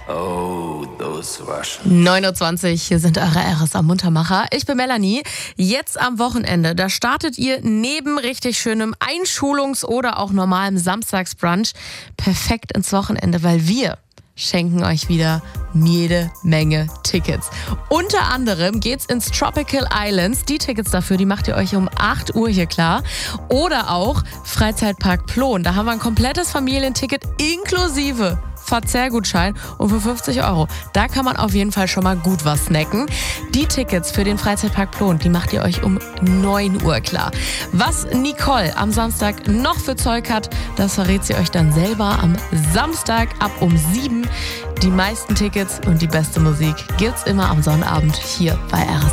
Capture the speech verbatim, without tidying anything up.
Oh, those Russians. neun Uhr zwanzig, hier sind eure R S A-Muntermacher. Ich bin Melanie. Jetzt am Wochenende, da startet ihr neben richtig schönem Einschulungs- oder auch normalem Samstagsbrunch perfekt ins Wochenende, weil wir schenken euch wieder jede Menge Tickets. Unter anderem geht's ins Tropical Islands. Die Tickets dafür, die macht ihr euch um acht Uhr hier klar. Oder auch Freizeitpark Plon. Da haben wir ein komplettes Familienticket inklusive Verzehrgutschein und für fünfzig Euro. Da kann man auf jeden Fall schon mal gut was snacken. Die Tickets für den Freizeitpark Plon, die macht ihr euch um neun Uhr klar. Was Nicole am Samstag noch für Zeug hat, das verrät sie euch dann selber am Samstag ab um sieben. Die meisten Tickets und die beste Musik gibt's immer am Sonnabend hier bei R S A.